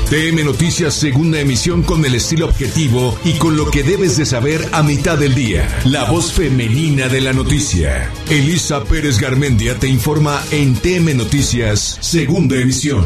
TM Noticias, segunda emisión, con el estilo objetivo y con lo que debes de saber a mitad del día. La voz femenina de la noticia. Elisa Pérez Garmendia te informa en TM Noticias, segunda emisión.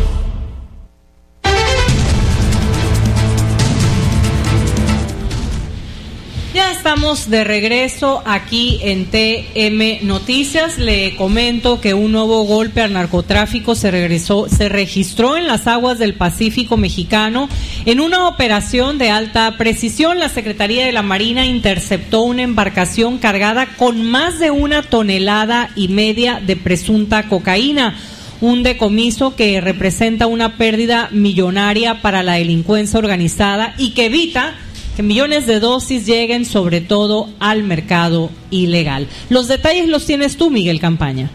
Ya estamos de regreso aquí en TM Noticias. Le comento que un nuevo golpe al narcotráfico se registró en las aguas del Pacífico mexicano en una operación de alta precisión. La Secretaría de la Marina interceptó una embarcación cargada con más de 1,5 toneladas de presunta cocaína. Un decomiso que representa una pérdida millonaria para la delincuencia organizada y que evita que millones de dosis lleguen sobre todo al mercado ilegal. Los detalles los tienes tú, Miguel Campaña.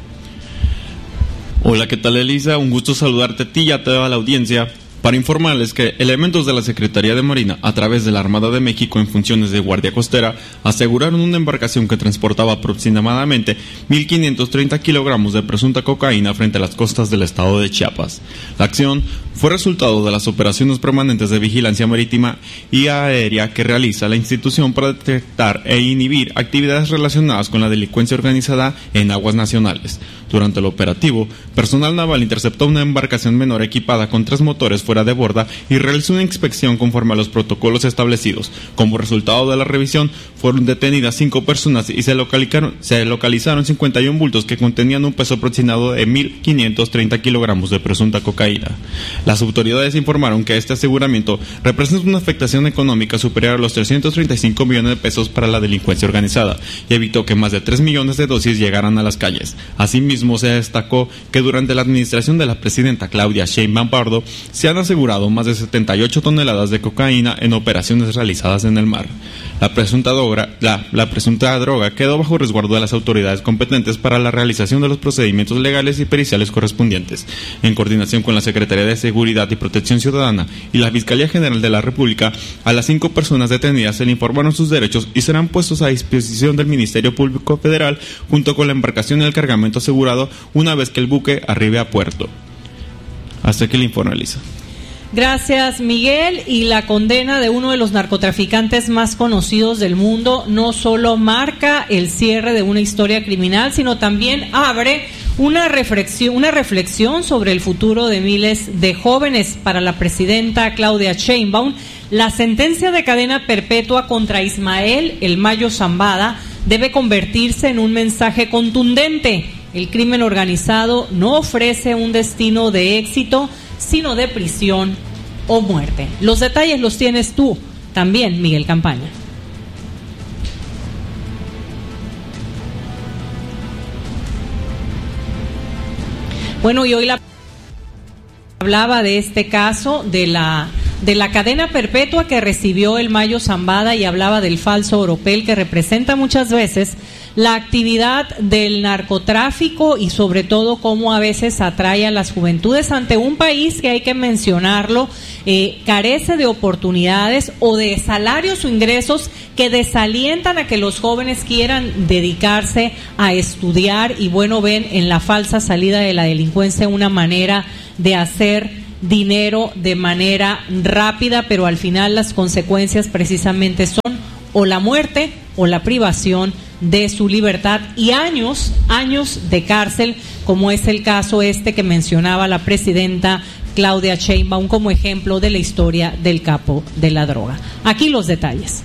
Hola, ¿qué tal, Elisa? Un gusto saludarte a ti y a toda la audiencia para informarles que elementos de la Secretaría de Marina, a través de la Armada de México en funciones de guardia costera, aseguraron una embarcación que transportaba aproximadamente 1.530 kilogramos de presunta cocaína frente a las costas del estado de Chiapas. La acción fue resultado de las operaciones permanentes de vigilancia marítima y aérea que realiza la institución para detectar e inhibir actividades relacionadas con la delincuencia organizada en aguas nacionales. Durante el operativo, personal naval interceptó una embarcación menor equipada con 3 motores fuera de borda y realizó una inspección conforme a los protocolos establecidos. Como resultado de la revisión, fueron detenidas 5 personas y se localizaron 51 bultos que contenían un peso aproximado de 1.530 kilogramos de presunta cocaína. Las autoridades informaron que este aseguramiento representa una afectación económica superior a los 335 millones de pesos para la delincuencia organizada y evitó que más de 3 millones de dosis llegaran a las calles. Asimismo, se destacó que durante la administración de la presidenta Claudia Sheinbaum Pardo se han asegurado más de 78 toneladas de cocaína en operaciones realizadas en el mar. La presunta droga quedó bajo resguardo de las autoridades competentes para la realización de los procedimientos legales y periciales correspondientes. En coordinación con la Secretaría de Seguridad y Protección Ciudadana y la Fiscalía General de la República, a las 5 personas detenidas se le informaron sus derechos y serán puestos a disposición del Ministerio Público Federal junto con la embarcación y el cargamento asegurado una vez que el buque arribe a puerto. Hasta aquí el informe, Elisa. Gracias, Miguel. Y la condena de uno de los narcotraficantes más conocidos del mundo no solo marca el cierre de una historia criminal, sino también abre una reflexión sobre el futuro de miles de jóvenes. Para la presidenta Claudia Sheinbaum, la sentencia de cadena perpetua contra Ismael El Mayo Zambada debe convertirse en un mensaje contundente. El crimen organizado no ofrece un destino de éxito, sino de prisión o muerte. Los detalles los tienes tú también, Miguel Campaña. Bueno, y hoy hablaba de este caso de la cadena perpetua que recibió El Mayo Zambada y hablaba del falso oropel que representa muchas veces la actividad del narcotráfico y sobre todo cómo a veces atrae a las juventudes ante un país que, hay que mencionarlo, carece de oportunidades o de salarios o ingresos que desalientan a que los jóvenes quieran dedicarse a estudiar y bueno, ven en la falsa salida de la delincuencia una manera de hacer dinero de manera rápida, pero al final las consecuencias precisamente son o la muerte o la privación de su libertad y años de cárcel, como es el caso que mencionaba la presidenta Claudia Sheinbaum como ejemplo de la historia del capo de la droga. Aquí los detalles.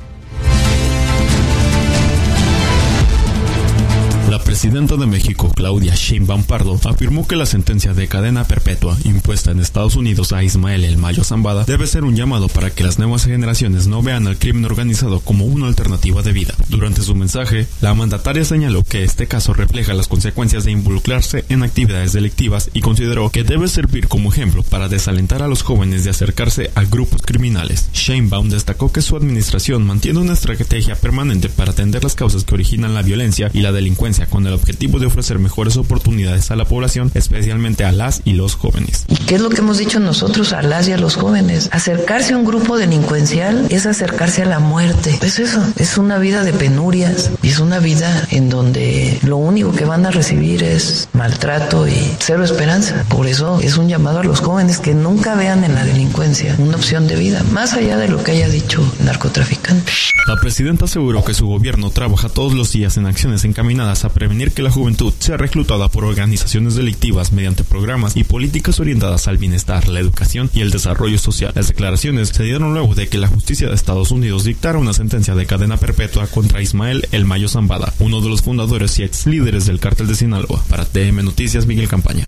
La presidenta de México, Claudia Sheinbaum Pardo, afirmó que la sentencia de cadena perpetua impuesta en Estados Unidos a Ismael El Mayo Zambada debe ser un llamado para que las nuevas generaciones no vean al crimen organizado como una alternativa de vida. Durante su mensaje, la mandataria señaló que este caso refleja las consecuencias de involucrarse en actividades delictivas y consideró que debe servir como ejemplo para desalentar a los jóvenes de acercarse a grupos criminales. Sheinbaum destacó que su administración mantiene una estrategia permanente para atender las causas que originan la violencia y la delincuencia con el el objetivo de ofrecer mejores oportunidades a la población, especialmente a las y los jóvenes. ¿Qué es lo que hemos dicho nosotros a las y a los jóvenes? Acercarse a un grupo delincuencial es acercarse a la muerte. Es eso, es una vida de penurias, y es una vida en donde lo único que van a recibir es maltrato y cero esperanza. Por eso es un llamado a los jóvenes que nunca vean en la delincuencia una opción de vida, más allá de lo que haya dicho el narcotraficante. La presidenta aseguró que su gobierno trabaja todos los días en acciones encaminadas a prevenir que la juventud sea reclutada por organizaciones delictivas mediante programas y políticas orientadas al bienestar, la educación y el desarrollo social. Las declaraciones se dieron luego de que la justicia de Estados Unidos dictara una sentencia de cadena perpetua contra Ismael El Mayo Zambada, uno de los fundadores y ex líderes del cártel de Sinaloa. Para TM Noticias, Miguel Campaña.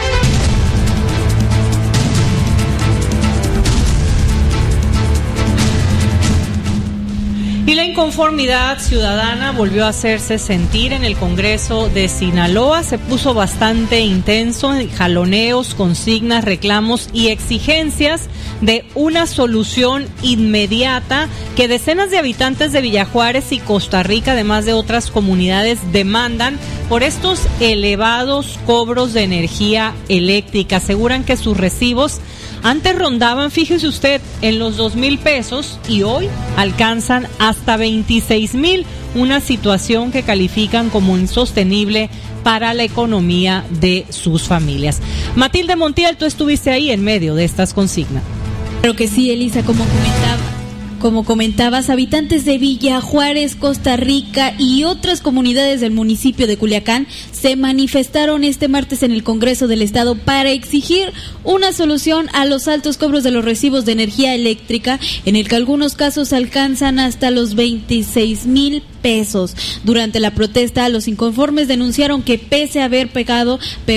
Y la inconformidad ciudadana volvió a hacerse sentir en el Congreso de Sinaloa. Se puso bastante intenso, jaloneos, consignas, reclamos y exigencias de una solución inmediata que decenas de habitantes de Villajuárez y Costa Rica, además de otras comunidades, demandan por estos elevados cobros de energía eléctrica. Aseguran que sus recibos antes rondaban, fíjese usted, en los 2,000 pesos y hoy alcanzan hasta 26,000, una situación que califican como insostenible para la economía de sus familias. Matilde Montiel, tú estuviste ahí en medio de estas consignas. Claro que sí, Elisa, como comentabas, habitantes de Villajuárez, Costa Rica y otras comunidades del municipio de Culiacán se manifestaron este martes en el Congreso del Estado para exigir una solución a los altos cobros de los recibos de energía eléctrica, en el que algunos casos alcanzan hasta los 26,000 pesos. Durante la protesta, los inconformes denunciaron que pese a haber pagado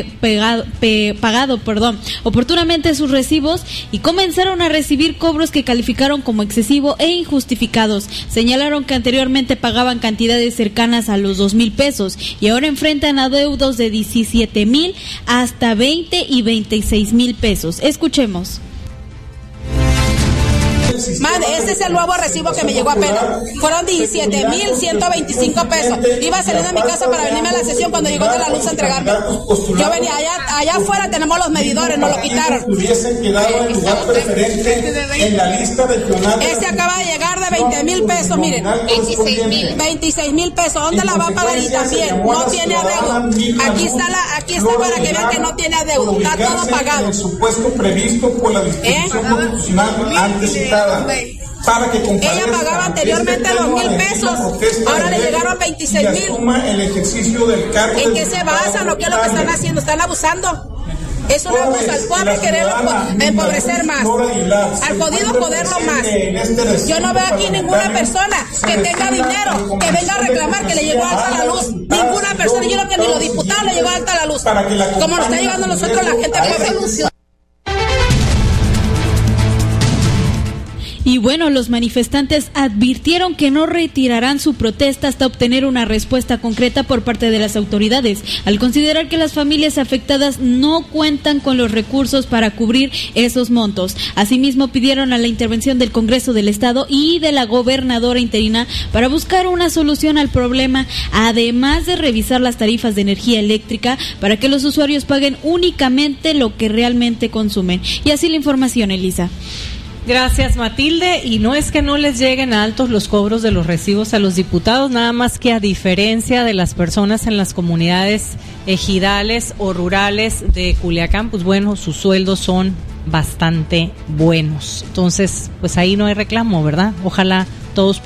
oportunamente sus recibos y comenzaron a recibir cobros que calificaron como excesivo e injustificados. Señalaron que anteriormente pagaban cantidades cercanas a los 2,000 pesos y ahora enfrentan adeudos de 17,000 hasta 20 y 26,000 pesos. Escuchemos. Madre, este es el nuevo recibo que me llegó apenas. Fueron 17,125 pesos. Iba saliendo a mi casa para venirme a la sesión cuando llegó de la luz a entregarme. Yo venía allá afuera, tenemos los medidores, nos lo quitaron. Este acaba de llegar de 20,000 pesos, miren. 26,000 pesos. ¿Dónde la va a pagar? Y también no tiene adeudo. Aquí está para que vean que no tiene adeudo. Está todo pagado. El supuesto previsto por la disposición constitucional antes citada. Ella pagaba anteriormente 2,000 pesos, ahora le llegaron 26,000. ¿En qué se basan o qué es lo que están haciendo? ¿Están abusando? Es un abuso al pobre querer empobrecer más, al jodido joderlo más. Yo no veo aquí ninguna persona que tenga dinero, que venga a reclamar que le llegó alta la luz. Ninguna persona, yo creo que ni los diputados le llegó alta la luz, como nos está llegando a nosotros la gente pobre. Y bueno, los manifestantes advirtieron que no retirarán su protesta hasta obtener una respuesta concreta por parte de las autoridades, al considerar que las familias afectadas no cuentan con los recursos para cubrir esos montos. Asimismo, pidieron a la intervención del Congreso del Estado y de la gobernadora interina para buscar una solución al problema, además de revisar las tarifas de energía eléctrica para que los usuarios paguen únicamente lo que realmente consumen. Y así la información, Elisa. Gracias, Matilde. Y no es que no les lleguen altos los cobros de los recibos a los diputados, nada más que a diferencia de las personas en las comunidades ejidales o rurales de Culiacán, pues bueno, sus sueldos son bastante buenos. Entonces, pues ahí no hay reclamo, ¿verdad? Ojalá todos